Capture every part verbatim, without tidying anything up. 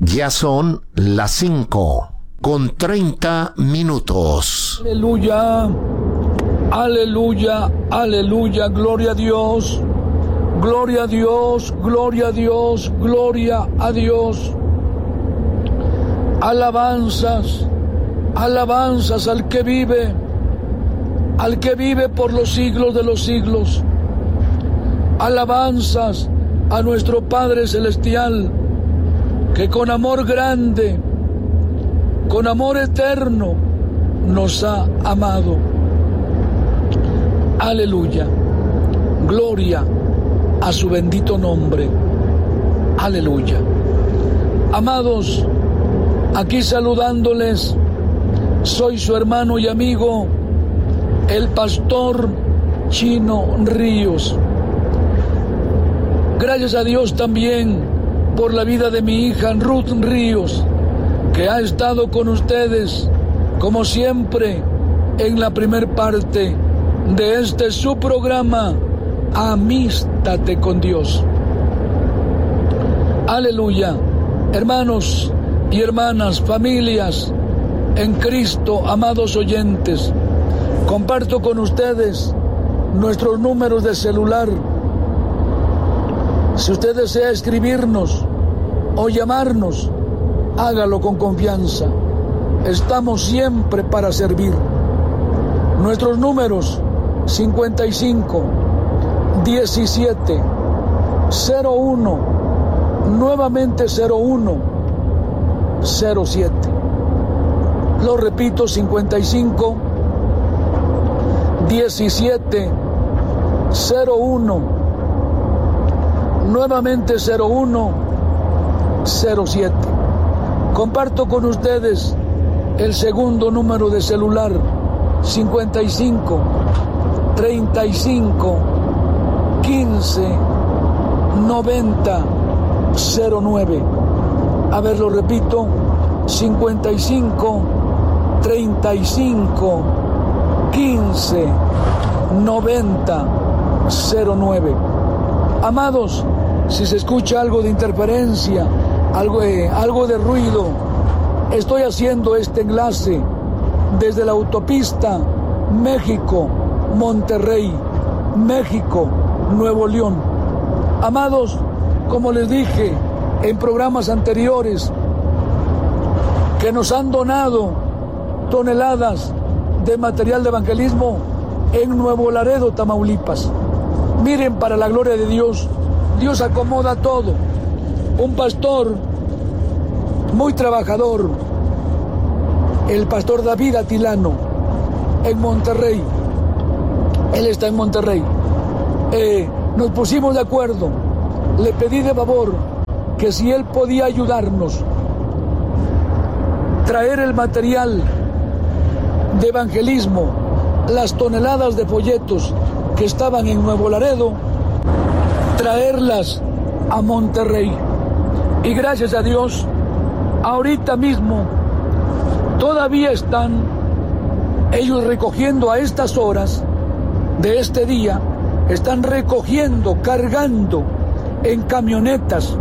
Ya son las cinco con treinta minutos. Aleluya, aleluya, aleluya, gloria a Dios, gloria a Dios, gloria a Dios, gloria a Dios. Alabanzas, alabanzas al que vive, al que vive por los siglos de los siglos. Alabanzas a nuestro Padre Celestial, que con amor grande, con amor eterno, nos ha amado. Aleluya, gloria a su bendito nombre. Aleluya. Amados, aquí saludándoles, soy su hermano y amigo, el pastor Chino Ríos. Gracias a Dios también por la vida de mi hija Ruth Ríos, que ha estado con ustedes, como siempre, en la primer parte de este su programa, Amístate con Dios. Aleluya. Hermanos y hermanas, familias en Cristo, amados oyentes, comparto con ustedes nuestros números de celular. Si usted desea escribirnos o llamarnos, hágalo con confianza. Estamos siempre para servir. Nuestros números: cincuenta y cinco, diecisiete, cero uno, nuevamente cero uno, cero siete. Lo repito: cincuenta y cinco, diecisiete, cero uno, nuevamente cero uno, cero siete. Comparto con ustedes el segundo número de celular: cincuenta y cinco, treinta y cinco, quince, noventa, cero nueve. A ver, lo repito: cincuenta y cinco, treinta y cinco, quince, noventa, cero nueve. Amados, si se escucha algo de interferencia, algo, eh, algo de ruido, estoy haciendo este enlace desde la autopista México-Monterrey, México-Nuevo León. Amados, como les dije en programas anteriores, que nos han donado toneladas de material de evangelismo en Nuevo Laredo, Tamaulipas. Miren, para la gloria de Dios, Dios acomoda todo. Un pastor muy trabajador, el pastor David Atilano, en Monterrey. Él está en Monterrey. Eh, nos pusimos de acuerdo. Le pedí de favor que si él podía ayudarnos, traer el material de evangelismo, las toneladas de folletos que estaban en Nuevo Laredo, traerlas a Monterrey. Y gracias a Dios, ahorita mismo todavía están ellos recogiendo a estas horas de este día, están recogiendo, cargando en camionetas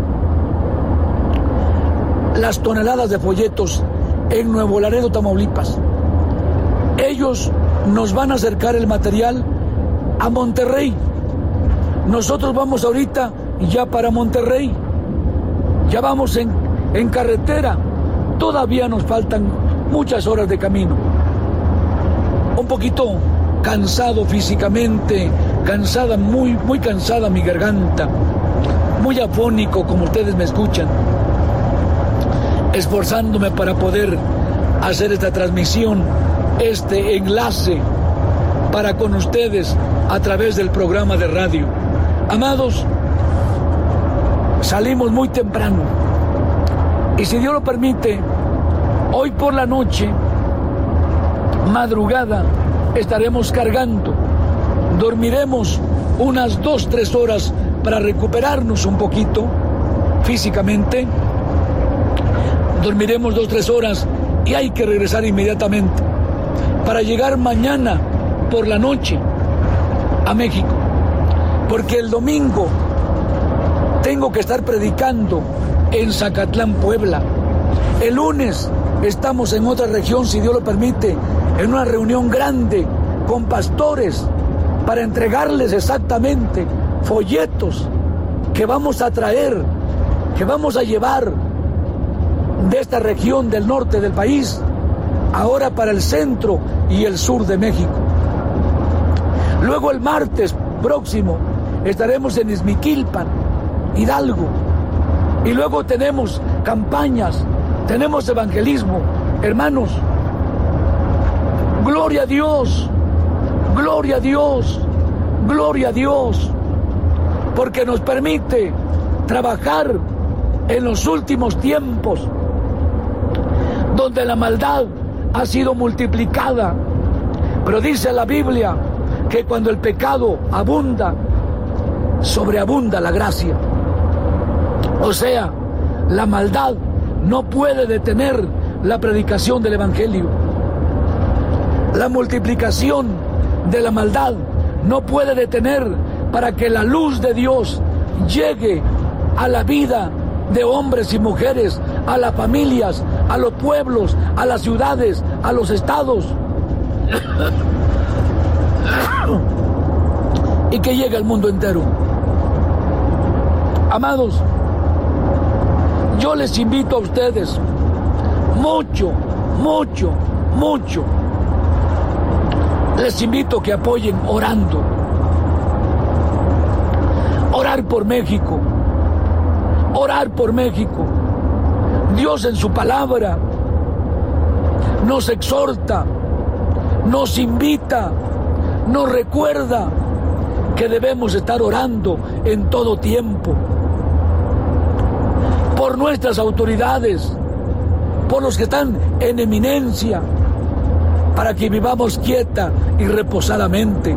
las toneladas de folletos en Nuevo Laredo, Tamaulipas. Ellos nos van a acercar el material a Monterrey. Nosotros vamos ahorita ya para Monterrey. Ya vamos en, en carretera. Todavía nos faltan muchas horas de camino. Un poquito cansado físicamente, cansada, muy, muy cansada mi garganta, muy afónico como ustedes me escuchan, esforzándome para poder hacer esta transmisión, este enlace para con ustedes a través del programa de radio. Amados, salimos muy temprano y si Dios lo permite, hoy por la noche, madrugada, estaremos cargando. Dormiremos unas dos, tres horas para recuperarnos un poquito físicamente. Dormiremos dos, tres horas y hay que regresar inmediatamente para llegar mañana por la noche a México, porque el domingo tengo que estar predicando en Zacatlán, Puebla. El lunes estamos en otra región, si Dios lo permite, en una reunión grande con pastores para entregarles exactamente folletos que vamos a traer, que vamos a llevar de esta región del norte del país, ahora para el centro y el sur de México. Luego el martes próximo estaremos en Izmiquilpan, Hidalgo, y luego tenemos campañas, tenemos evangelismo. Hermanos, gloria a Dios, gloria a Dios, gloria a Dios, porque nos permite trabajar en los últimos tiempos, donde la maldad ha sido multiplicada. Pero dice la Biblia que cuando el pecado abunda, sobreabunda la gracia. O sea, la maldad no puede detener la predicación del Evangelio. La multiplicación de la maldad no puede detener para que la luz de Dios llegue a la vida de hombres y mujeres, a las familias, a los pueblos, a las ciudades, a los estados. Y que llegue al mundo entero. Amados, yo les invito a ustedes mucho, mucho, mucho. Les invito a que apoyen orando. Orar por México. Orar por México. Dios en su palabra nos exhorta, nos invita, nos recuerda que debemos estar orando en todo tiempo por nuestras autoridades, por los que están en eminencia, para que vivamos quieta y reposadamente.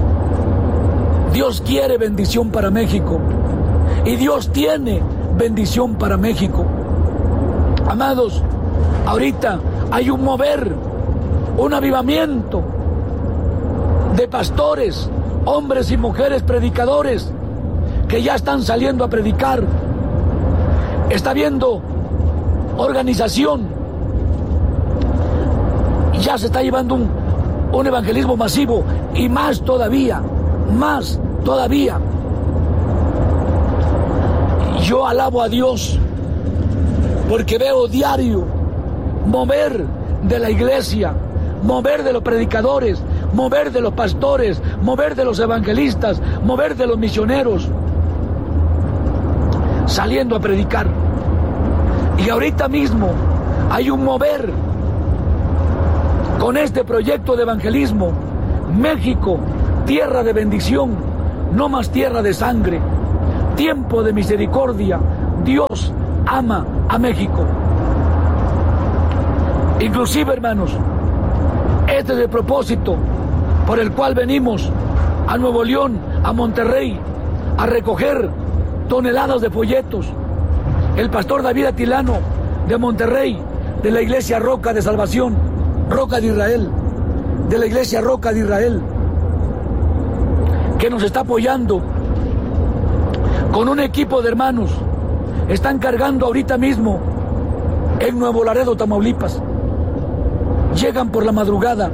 Dios quiere bendición para México y Dios tiene bendición para México. Amados, ahorita hay un mover, un avivamiento de pastores, hombres y mujeres predicadores que ya están saliendo a predicar. Está habiendo organización, ya se está llevando un, un evangelismo masivo, y más todavía, más todavía. Yo alabo a Dios porque veo diario mover de la iglesia, mover de los predicadores, mover de los pastores, mover de los evangelistas, mover de los misioneros, saliendo a predicar. Y ahorita mismo hay un mover con este proyecto de evangelismo. México, tierra de bendición, no más tierra de sangre. Tiempo de misericordia. Dios ama a México. Inclusive, hermanos, este es el propósito por el cual venimos a Nuevo León, a Monterrey, a recoger toneladas de folletos. El pastor David Atilano de Monterrey, de la iglesia Roca de Salvación, Roca de Israel, de la iglesia Roca de Israel, que nos está apoyando con un equipo de hermanos. Están cargando ahorita mismo en Nuevo Laredo, Tamaulipas. Llegan por la madrugada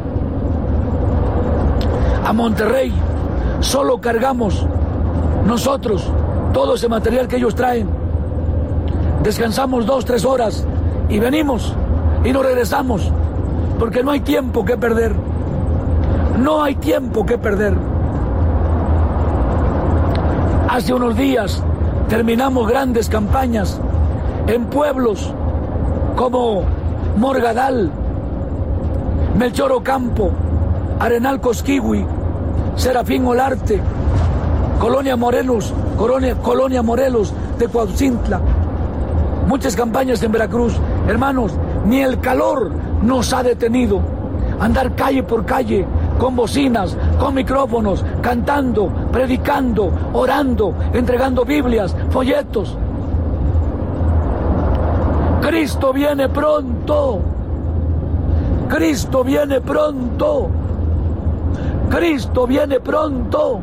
a Monterrey. Solo cargamos nosotros todo ese material que ellos traen. Descansamos dos, tres horas y venimos y nos regresamos, porque no hay tiempo que perder. No hay tiempo que perder. Hace unos días terminamos grandes campañas en pueblos como Morgadal, Melchor Ocampo, Arenal Cosquihui, Serafín Olarte, Colonia Morelos, Colonia, Colonia Morelos de Cuauhtla. Muchas campañas en Veracruz. Hermanos, ni el calor nos ha detenido. Andar calle por calle, con bocinas, con micrófonos, cantando, predicando, orando, entregando Biblias, folletos. Cristo viene pronto. Cristo viene pronto. Cristo viene pronto.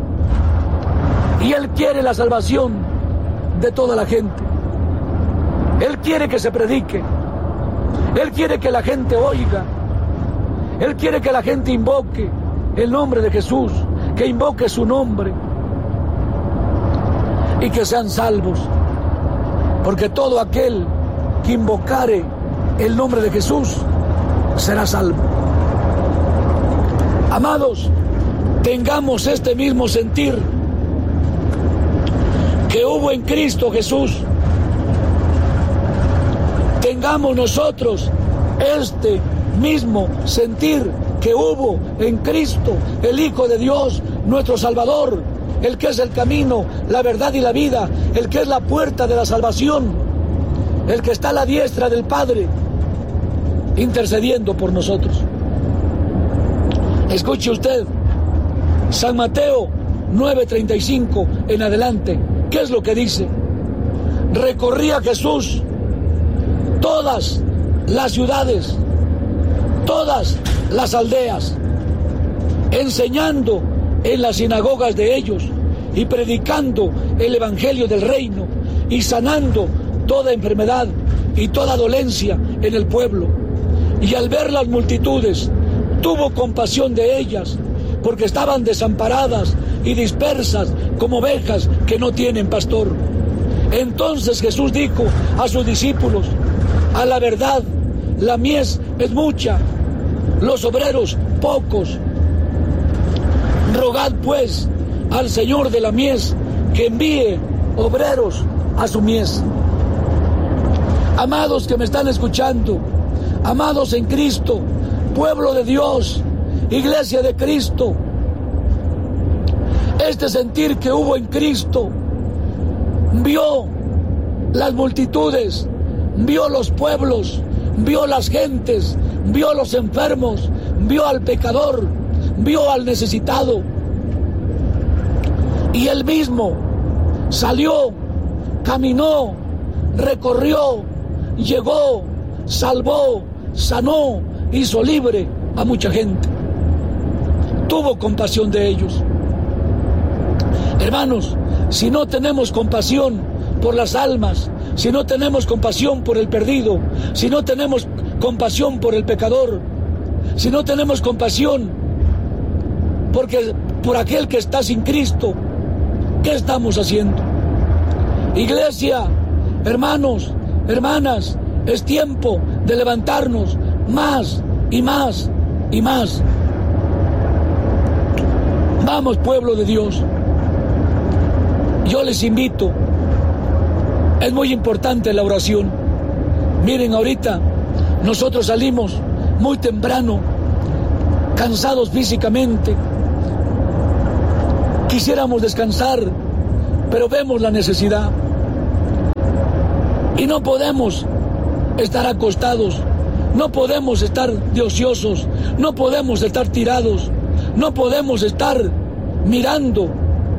Y Él quiere la salvación de toda la gente. Él quiere que se predique. Él quiere que la gente oiga. Él quiere que la gente invoque el nombre de Jesús, que invoque su nombre y que sean salvos. Porque todo aquel que invocare el nombre de Jesús será salvo. Amados, tengamos este mismo sentir que hubo en Cristo Jesús. Tengamos nosotros este mismo sentir que hubo en Cristo, el Hijo de Dios, nuestro Salvador, el que es el camino, la verdad y la vida, el que es la puerta de la salvación, el que está a la diestra del Padre, intercediendo por nosotros. Escuche usted, San Mateo nueve treinta y cinco en adelante, ¿qué es lo que dice? Recorría Jesús todas las ciudades, todas las aldeas, enseñando en las sinagogas de ellos y predicando el evangelio del reino y sanando toda enfermedad y toda dolencia en el pueblo. Y al ver las multitudes, tuvo compasión de ellas, porque estaban desamparadas y dispersas como ovejas que no tienen pastor. Entonces Jesús dijo a sus discípulos: a la verdad, la mies es mucha, los obreros pocos. Rogad pues al Señor de la mies que envíe obreros a su mies. Amados que me están escuchando, amados en Cristo, pueblo de Dios, iglesia de Cristo, este sentir que hubo en Cristo, vio las multitudes, vio los pueblos, vio las gentes, vio los enfermos, vio al pecador, vio al necesitado. Y él mismo salió, caminó, recorrió, llegó, salvó, sanó, hizo libre a mucha gente. Tuvo compasión de ellos. Hermanos, si no tenemos compasión por las almas, si no tenemos compasión por el perdido, si no tenemos compasión por el pecador, si no tenemos compasión porque por aquel que está sin Cristo, ¿qué estamos haciendo? Iglesia, hermanos, hermanas, es tiempo de levantarnos más y más y más. Vamos, pueblo de Dios. Yo les invito, es muy importante la oración. Miren, ahorita nosotros salimos muy temprano, cansados físicamente. Quisiéramos descansar, pero vemos la necesidad. Y no podemos estar acostados, no podemos estar de ociosos, no podemos estar tirados, no podemos estar mirando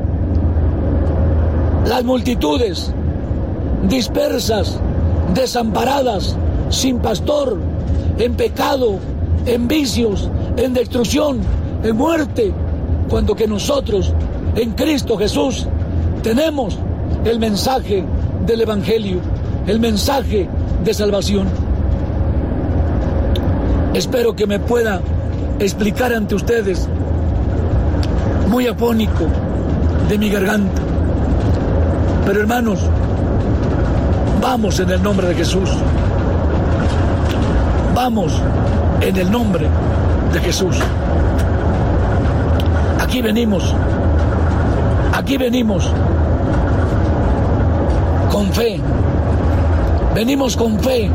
las multitudes dispersas, desamparadas, sin pastor, en pecado, en vicios, en destrucción, en muerte, cuando que nosotros en Cristo Jesús tenemos el mensaje del Evangelio, el mensaje de salvación. Espero que me pueda explicar ante ustedes, muy afónico de mi garganta. Pero hermanos, vamos en el nombre de Jesús. Vamos en el nombre de Jesús. Aquí venimos, aquí venimos con fe, venimos con fe,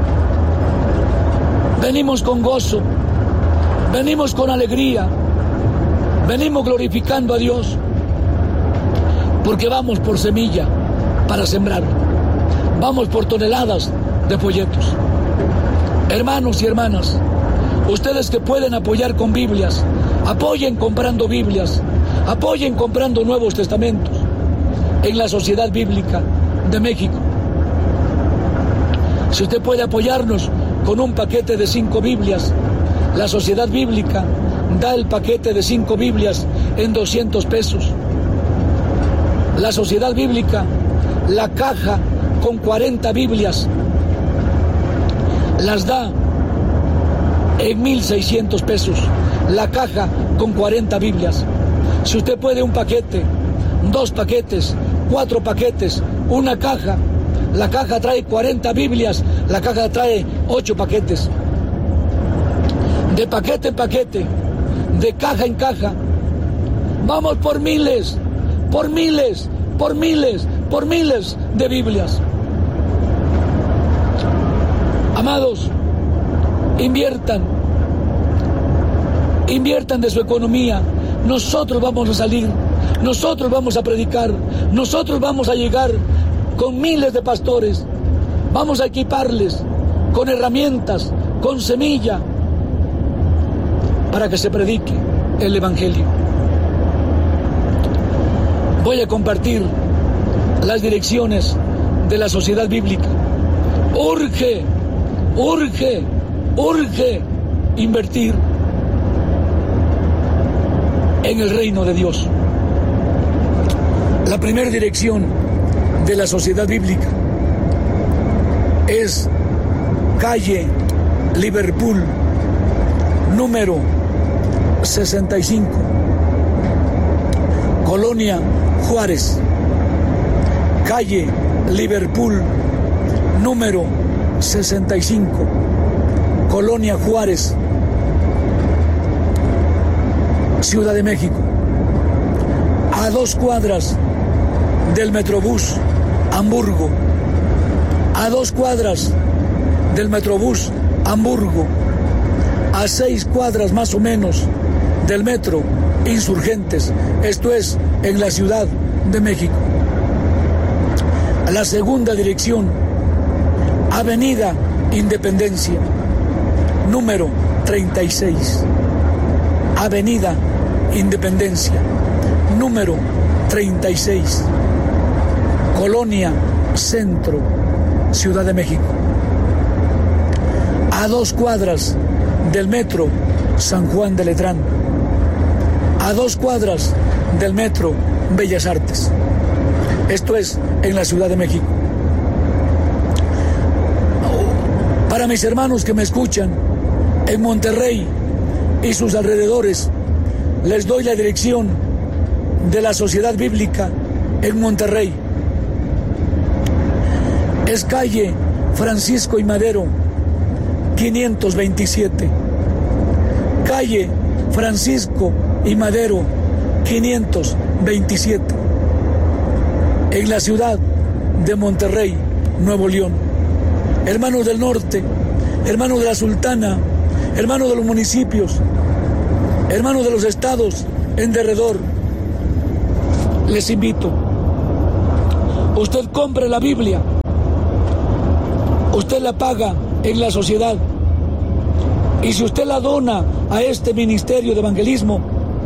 venimos con gozo, venimos con alegría, venimos glorificando a Dios, porque vamos por semilla para sembrar, vamos por toneladas de folletos. Hermanos y hermanas, ustedes que pueden apoyar con Biblias, apoyen comprando Biblias, apoyen comprando Nuevos Testamentos en la Sociedad Bíblica de México. Si usted puede apoyarnos con un paquete de cinco Biblias, la Sociedad Bíblica da el paquete de cinco Biblias en doscientos pesos. La Sociedad Bíblica, la caja con cuarenta Biblias. Las da en mil seiscientos pesos. La caja con cuarenta Biblias. Si usted puede un paquete, dos paquetes, cuatro paquetes, una caja. La caja trae cuarenta Biblias, la caja trae ocho paquetes. De paquete en paquete, de caja en caja. Vamos por miles, por miles, por miles, por miles de Biblias. Amados, inviertan, inviertan de su economía. Nosotros vamos a salir, nosotros vamos a predicar, nosotros vamos a llegar con miles de pastores, vamos a equiparles con herramientas, con semilla, para que se predique el Evangelio. Voy a compartir las direcciones de la Sociedad Bíblica. Urge, urge, urge invertir en el reino de Dios. La primera dirección de la Sociedad Bíblica es calle Liverpool, número sesenta y cinco, Colonia Juárez. Calle Liverpool, número sesenta y cinco, Colonia Juárez, Ciudad de México. A dos cuadras del Metrobús Hamburgo, a dos cuadras del Metrobús Hamburgo, a seis cuadras más o menos del Metro Insurgentes, esto es en la Ciudad de México. La segunda dirección, Avenida Independencia, número treinta y seis. Avenida Independencia, número treinta y seis. Colonia Centro, Ciudad de México. A dos cuadras del Metro San Juan de Letrán. A dos cuadras del Metro Bellas Artes. Esto es en la Ciudad de México. Para mis hermanos que me escuchan en Monterrey y sus alrededores, les doy la dirección de la Sociedad Bíblica en Monterrey. Es calle Francisco y Madero, quinientos veintisiete. Calle Francisco y Madero, quinientos veintisiete. En la ciudad de Monterrey, Nuevo León. Hermanos del norte, hermanos de la Sultana, hermanos de los municipios, hermanos de los estados en derredor, les invito. Usted compre la Biblia, usted la paga en la sociedad, y si usted la dona a este ministerio de evangelismo,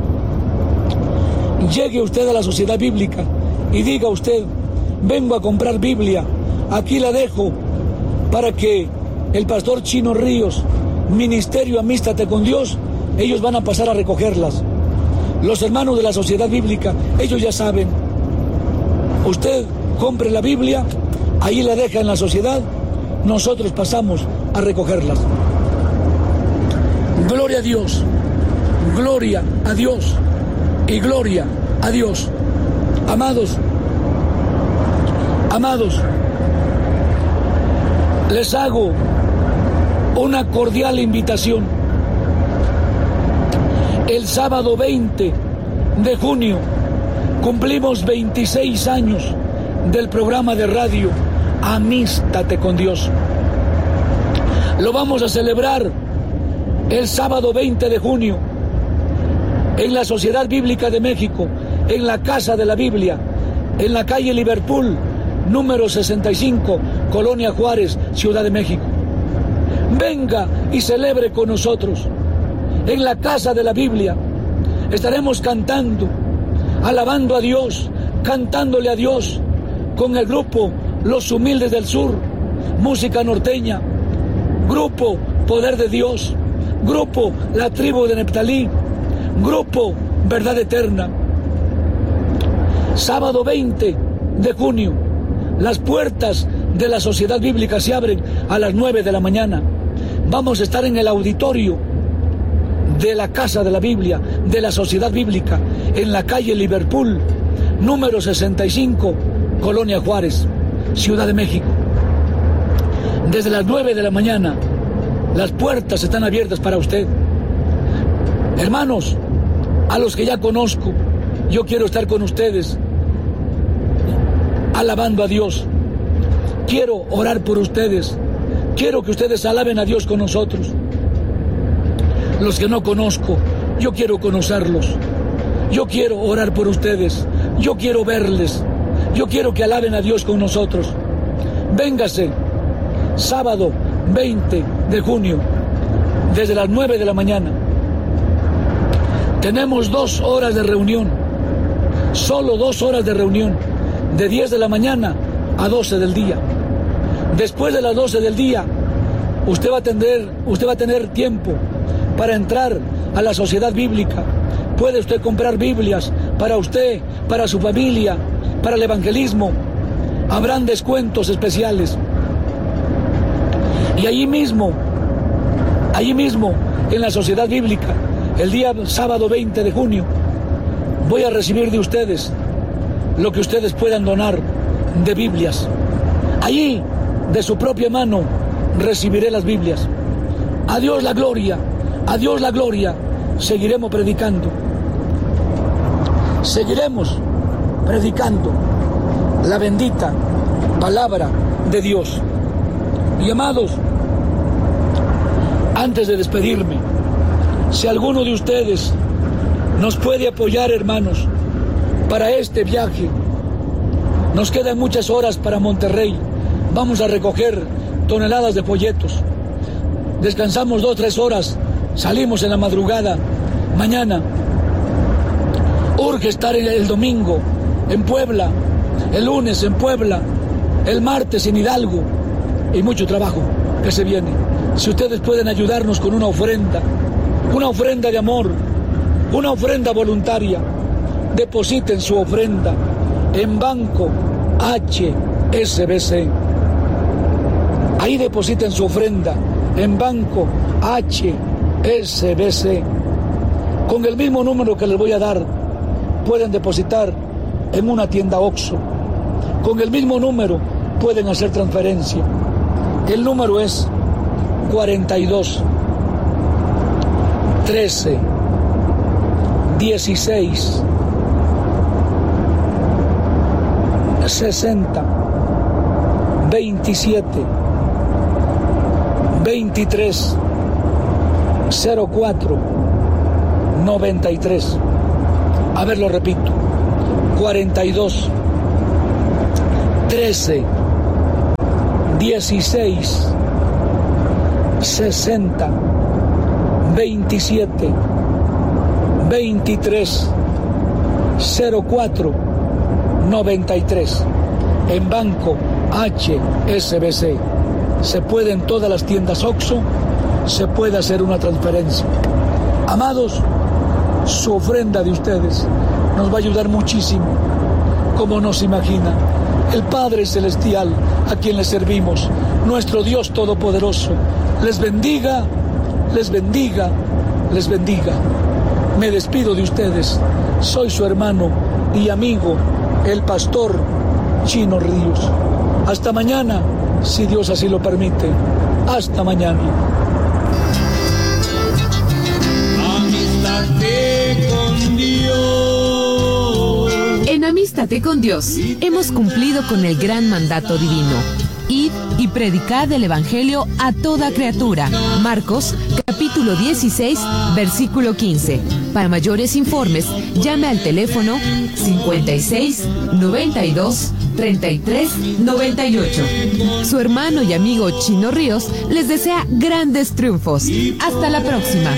llegue usted a la Sociedad Bíblica y diga usted: vengo a comprar Biblia, aquí la dejo para que el pastor Chino Ríos, Ministerio Amístate con Dios, ellos van a pasar a recogerlas. Los hermanos de la Sociedad Bíblica, ellos ya saben. Usted compre la Biblia, ahí la deja en la sociedad, nosotros pasamos a recogerlas. Gloria a Dios, gloria a Dios y gloria a Dios. Amados, amados, les hago una cordial invitación. El sábado veinte de junio cumplimos veintiséis años del programa de radio Amístate con Dios. Lo vamos a celebrar el sábado veinte de junio en la Sociedad Bíblica de México, en la Casa de la Biblia, en la calle Liverpool, número sesenta y cinco, Colonia Juárez, Ciudad de México. Venga y celebre con nosotros. En la Casa de la Biblia estaremos cantando, alabando a Dios, cantándole a Dios con el grupo Los Humildes del Sur, música norteña, grupo Poder de Dios, grupo La Tribu de Neptalí, grupo Verdad Eterna. Sábado veinte de junio, las puertas de la Sociedad Bíblica se abren a las nueve de la mañana. Vamos a estar en el auditorio de la Casa de la Biblia, de la Sociedad Bíblica, en la calle Liverpool, número sesenta y cinco, Colonia Juárez, Ciudad de México. Desde las nueve de la mañana, las puertas están abiertas para usted. Hermanos, a los que ya conozco, yo quiero estar con ustedes, alabando a Dios. Quiero orar por ustedes. Quiero que ustedes alaben a Dios con nosotros. Los que no conozco, yo quiero conocerlos. Yo quiero orar por ustedes. Yo quiero verles. Yo quiero que alaben a Dios con nosotros. Véngase, sábado veinte de junio, desde las nueve de la mañana. Tenemos dos horas de reunión. Solo dos horas de reunión. De diez de la mañana a doce del día. Después de las doce del día, usted va a tener, usted va a tener tiempo para entrar a la Sociedad Bíblica. Puede usted comprar Biblias para usted, para su familia, para el evangelismo. Habrán descuentos especiales. Y allí mismo, allí mismo, en la Sociedad Bíblica, el día sábado veinte de junio, voy a recibir de ustedes lo que ustedes puedan donar de Biblias. Allí, de su propia mano, recibiré las Biblias. A Dios la gloria, a Dios la gloria. Seguiremos predicando. Seguiremos predicando la bendita palabra de Dios. Y amados, antes de despedirme, si alguno de ustedes nos puede apoyar, hermanos, para este viaje, nos quedan muchas horas para Monterrey. Vamos a recoger toneladas de folletos. Descansamos dos, tres horas. Salimos en la madrugada. Mañana. Urge estar el domingo en Puebla. El lunes en Puebla. El martes en Hidalgo. Y mucho trabajo que se viene. Si ustedes pueden ayudarnos con una ofrenda. Una ofrenda de amor. Una ofrenda voluntaria. Depositen su ofrenda en Banco H S B C. Ahí depositen su ofrenda en Banco H S B C. Con el mismo número que les voy a dar, pueden depositar en una tienda Oxxo. Con el mismo número pueden hacer transferencia. El número es cuarenta y dos, trece, dieciséis, sesenta, veintisiete, veintitrés, cero cuatro, noventa y tres. A ver, lo repito. cuarenta y dos, trece, dieciséis, sesenta, veintisiete, veintitrés, cero cuatro, noventa y tres. En Banco H S B C. Se puede en todas las tiendas Oxxo, se puede hacer una transferencia. Amados, su ofrenda de ustedes nos va a ayudar muchísimo, como nos imagina. El Padre Celestial, a quien le servimos, nuestro Dios Todopoderoso, les bendiga, les bendiga, les bendiga. Me despido de ustedes. Soy su hermano y amigo, el pastor Chino Ríos. Hasta mañana, si Dios así lo permite. Hasta mañana. Amístate con Dios. En Amístate con Dios hemos cumplido con el gran mandato divino. Id y predicad el Evangelio a toda criatura. Marcos, capítulo dieciséis, versículo quince. Para mayores informes, llame al teléfono cincuenta y seis, noventa y dos, treinta y tres, noventa y ocho. Su hermano y amigo Chino Ríos les desea grandes triunfos. Hasta la próxima.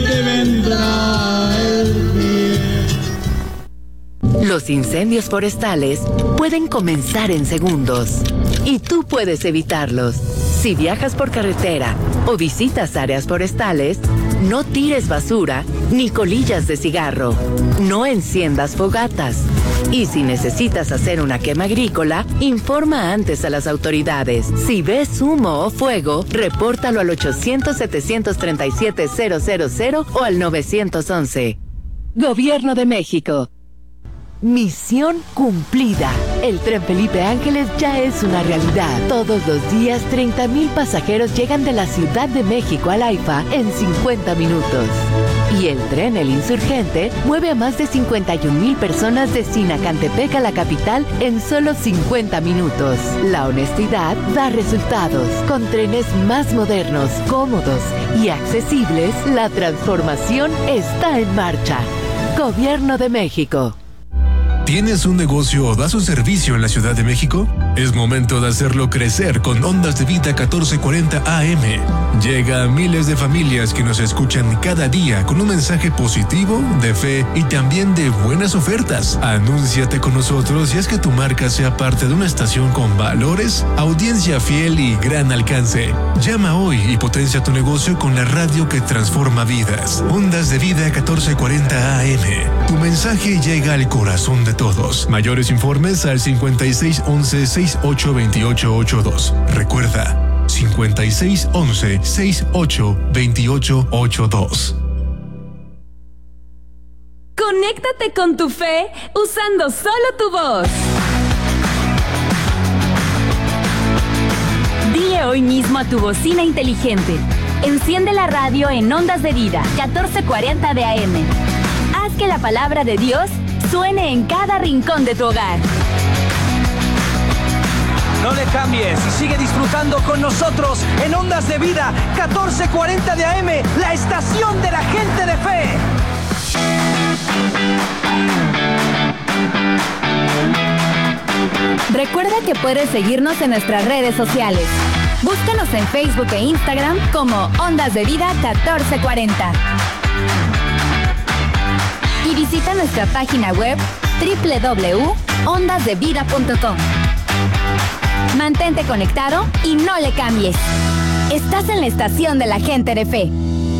Los incendios forestales pueden comenzar en segundos y tú puedes evitarlos. Si viajas por carretera o visitas áreas forestales, no tires basura ni colillas de cigarro. No enciendas fogatas. Y si necesitas hacer una quema agrícola, informa antes a las autoridades. Si ves humo o fuego, repórtalo al ochocientos, setecientos treinta y siete, cero cero cero o al nueve once. Gobierno de México. Misión cumplida. El tren Felipe Ángeles ya es una realidad. Todos los días, treinta mil pasajeros llegan de la Ciudad de México al AIFA en cincuenta minutos. Y el tren El Insurgente mueve a más de cincuenta y un mil personas de Sinacantepec a la capital en solo cincuenta minutos. La honestidad da resultados. Con trenes más modernos, cómodos y accesibles, la transformación está en marcha. Gobierno de México. ¿Tienes un negocio o das un servicio en la Ciudad de México? Es momento de hacerlo crecer con Ondas de Vida catorce cuarenta A M. Llega a miles de familias que nos escuchan cada día con un mensaje positivo, de fe y también de buenas ofertas. Anúnciate con nosotros y haz que tu marca sea parte de una estación con valores, audiencia fiel y gran alcance. Llama hoy y potencia tu negocio con la radio que transforma vidas. Ondas de Vida catorce cuarenta A M. Tu mensaje llega al corazón de todos. Mayores informes al cincuenta y seis once, sesenta y ocho veintiocho ochenta y dos. Recuerda, cincuenta y seis once, sesenta y ocho veintiocho ochenta y dos. Conéctate con tu fe usando solo tu voz. Dile hoy mismo a tu bocina inteligente: enciende la radio en Ondas de Vida catorce cuarenta de A M. Haz que la palabra de Dios suene en cada rincón de tu hogar. No le cambies y sigue disfrutando con nosotros en Ondas de Vida catorce cuarenta de A M, la estación de la gente de fe. Recuerda que puedes seguirnos en nuestras redes sociales. Búscanos en Facebook e Instagram como Ondas de Vida catorce cuarenta. Y visita nuestra página web doble u doble u doble u punto ondas de vida punto com. Mantente conectado y no le cambies. Estás en la estación de la gente de fe.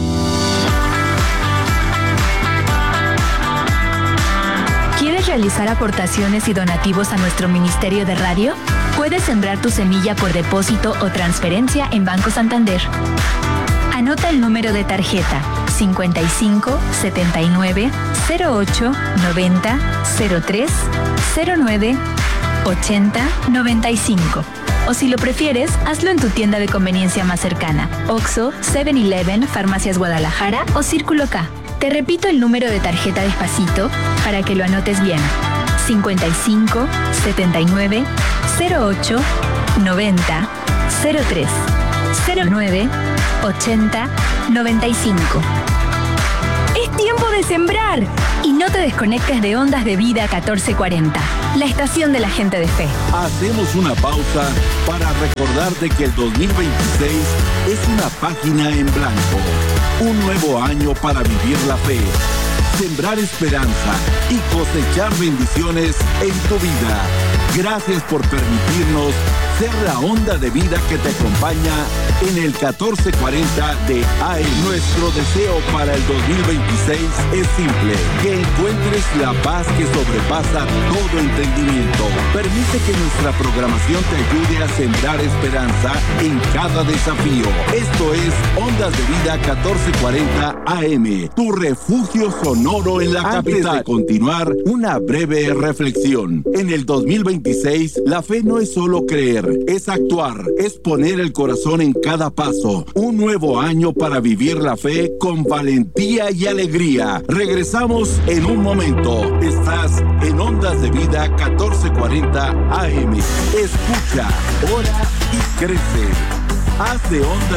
¿Quieres realizar aportaciones y donativos a nuestro ministerio de radio? Puedes sembrar tu semilla por depósito o transferencia en Banco Santander. Anota el número de tarjeta cincuenta y cinco, setenta y nueve, cero ocho, noventa, cero tres, cero nueve, ochenta, noventa y cinco. O si lo prefieres, hazlo en tu tienda de conveniencia más cercana: Oxxo, seven eleven, Farmacias Guadalajara o Círculo K. Te repito el número de tarjeta despacito para que lo anotes bien: cincuenta y cinco, setenta y nueve, cero ocho, noventa, cero tres, cero nueve, ochenta, noventa y cinco. ¡Es tiempo de sembrar! Y no te desconectes de Ondas de Vida catorce cuarenta, la estación de la gente de fe. Hacemos una pausa para recordarte que el dos mil veintiséis es una página en blanco. Un nuevo año para vivir la fe, sembrar esperanza y cosechar bendiciones en tu vida. Gracias por permitirnos ser la onda de vida que te acompaña en el catorce cuarenta de A M. Nuestro deseo para el dos mil veintiséis es simple: que encuentres la paz que sobrepasa todo entendimiento. Permite que nuestra programación te ayude a sembrar esperanza en cada desafío. Esto es Ondas de Vida catorce cuarenta A M, tu refugio sonoro en la capital. Antes de continuar, una breve reflexión. En el dos mil veintiséis, la fe no es solo creer, es actuar, es poner el corazón en cada paso. Un nuevo año para vivir la fe con valentía y alegría. Regresamos en un momento. Estás en Ondas de Vida catorce cuarenta A M. Escucha, ora y crece. Haz de Ondas